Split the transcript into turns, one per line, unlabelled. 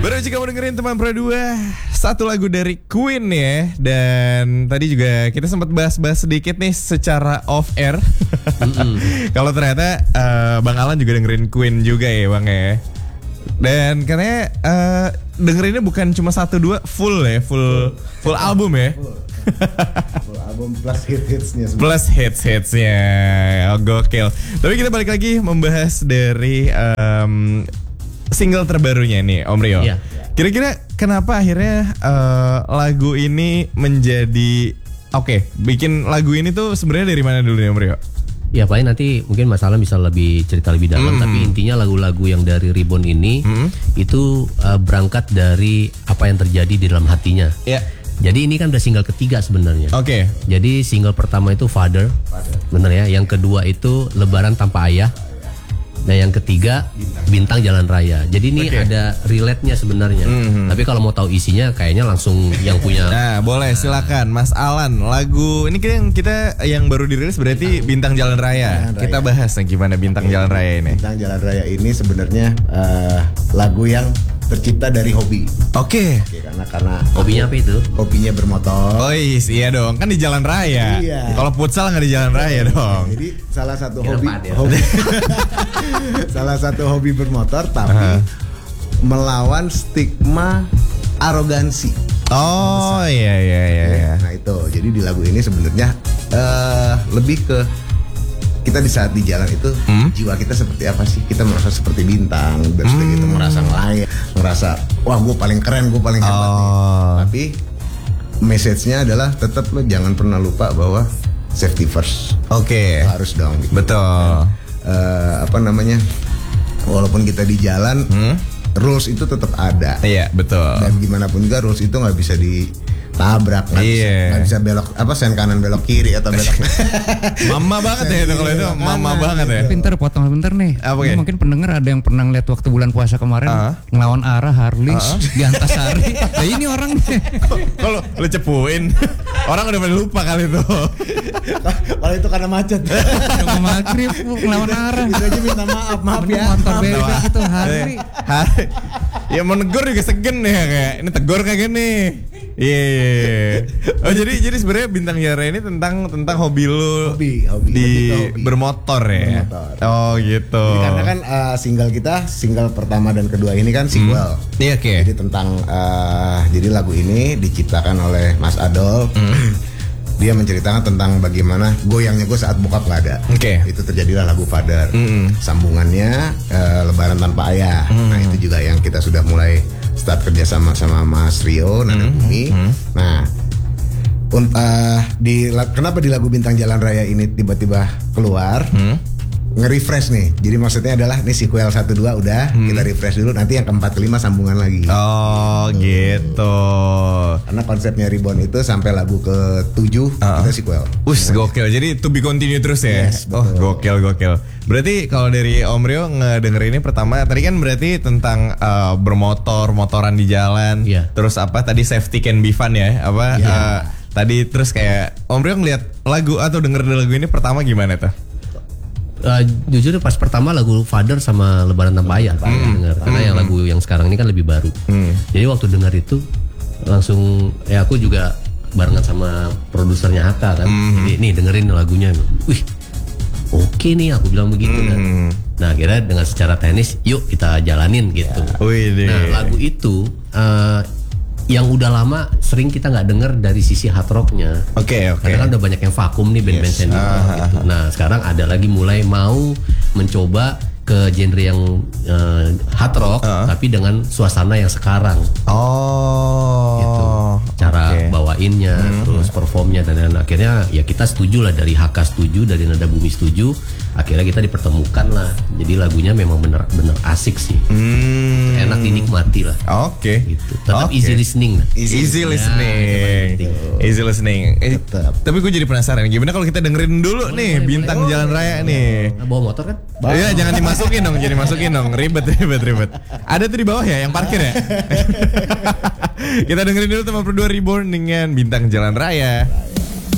Baru aja kamu dengerin teman Pro 2, satu lagu dari Queen ya. Dan tadi juga kita sempat bahas-bahas sedikit nih secara off air. Kalau ternyata Bang Alan juga dengerin Queen juga ya Bang ya. Dan katanya dengerinnya bukan cuma 1-2, full ya, full album ya.
Full album plus hits-hitsnya.
Plus hits-hitsnya, gokil. Tapi kita balik lagi membahas dari single terbarunya nih Om Rio.
Iya.
Kira-kira kenapa akhirnya lagu ini menjadi bikin lagu ini tuh sebenarnya dari mana dulu nih Om Rio?
Ya paling nanti mungkin masalah bisa lebih cerita lebih dalam, tapi intinya lagu-lagu yang dari Reborn ini itu berangkat dari apa yang terjadi di dalam hatinya.
Iya.
Jadi ini kan udah single ketiga sebenarnya.
Oke.
Jadi single pertama itu Father. Bener ya. Yang kedua itu Lebaran Tanpa Ayah. Dan yang ketiga Bintang Jalan Raya. Jadi ini ada relate-nya sebenarnya. Tapi kalau mau tahu isinya kayaknya langsung yang punya.
Nah, boleh silakan Mas Alan. Lagu ini kita yang baru dirilis berarti Bintang Jalan Raya. Kita bahas gimana Bintang Jalan Raya ini.
Bintang Jalan Raya ini sebenarnya lagu yang tercipta dari hobi.
Oke.
Karena
Hobinya apa itu?
hobinya bermotor.
Oh iya dong, kan di jalan raya.
Iya.
Kalau futsal nggak di jalan raya dong.
Jadi salah satu
Kira
hobi,
apaan ya?
salah satu hobi bermotor tapi melawan stigma arogansi.
Oh iya.
Nah itu, jadi di lagu ini sebenarnya lebih ke kita di saat di jalan itu jiwa kita seperti apa sih? Kita merasa seperti bintang, dan seperti itu merasa layak, merasa wah gue paling keren, gue paling hebat nih. Tapi message-nya adalah tetap lo jangan pernah lupa bahwa safety first.
Oke.
Harus dong. Gitu.
Betul.
Walaupun kita di jalan, rules itu tetap ada.
Iya betul.
Dan gimana pun juga rules itu nggak bisa ditabrak, nggak bisa belok sen kanan belok kiri atau belok.
Mama banget ya itu kalau itu mama banget ya.
Pinter potong bentar nih. Ini mungkin pendengar ada yang pernah lihat waktu bulan puasa kemarin ngelawan arah Harley di Antasari. Nah ini orangnya.
Kalau lu cepuin orang udah pada lupa kali itu.
Kalau itu karena macet.
Udah mau maghrib ngelawan arah.
Itu aja minta maaf ya.
Motor beda gitu Harley.
Ya mau negur juga segen ya kayak ini tegur kayak gini. Iya. Oh jadi sebenarnya Bintang Jalan Raya ini tentang hobi lu
Hobi.
bermotor ya.
Bermotor.
Oh gitu.
Jadi karena kan single pertama dan kedua ini kan sequel.
Iya oke.
Jadi tentang jadi lagu ini diciptakan oleh Mas Adol. Dia menceritakan tentang bagaimana goyangnya gue saat bokap gak ada.
Oke.
Itu terjadilah lagu Father. Sambungannya Lebaran Tanpa Ayah. Nah itu juga yang kita sudah mulai start kerja sama Mas Rio Nada Bumi. Nah kenapa di lagu Bintang Jalan Raya ini tiba-tiba keluar nge-refresh nih. Jadi maksudnya adalah nih sequel 1-2 udah kita refresh dulu, nanti yang ke-4 ke-5 sambungan lagi.
Oh gitu.
Karena konsepnya Reborn itu sampai lagu ke-7 kita sequel.
Gokil. Jadi to be continue terus ya.
Yes, betul.
Gokil. Berarti kalau dari Om Rio ngedenger ini pertama tadi kan berarti tentang motoran di jalan.
Iya.
Terus apa tadi safety can be fun ya? Tadi terus kayak Om Rio ngeliat lagu atau denger lagu ini pertama gimana tuh?
Jujur pas pertama lagu Father sama Lebaran Tanpa Ayah denger. Karena yang lagu yang sekarang ini kan lebih baru. Jadi waktu dengar itu langsung aku juga barengan sama produsernya Haka kan. Jadi nih dengerin lagunya. Wih, oke nih aku bilang begitu kan. Nah akhirnya dengan secara teknis yuk kita jalanin gitu. Nah lagu itu yang udah lama sering kita nggak denger dari sisi hard rocknya.
Oke.
Karena kan udah banyak yang vakum nih band-band senior gitu. Nah sekarang ada lagi mulai mau mencoba ke genre yang hard rock tapi dengan suasana yang sekarang. Gitu. Cara bawainnya, terus performnya dan akhirnya ya kita setuju lah, dari HK setuju, dari Nada Bumi setuju. Akhirnya kita dipertemukan lah. Jadi lagunya memang bener asik sih. Enak dinikmati lah.
Oke.
Gitu. Tetap easy listening.
Easy listening. Tapi gue jadi penasaran gimana kalau kita dengerin dulu nih Bintang Jalan Raya nih.
Bawa motor kan?
Iya jangan dimasukin dong, ribet. Ada tuh di bawah ya yang parkir ya. Kita dengerin dulu teman berdua Reborn dengan Bintang Jalan Raya.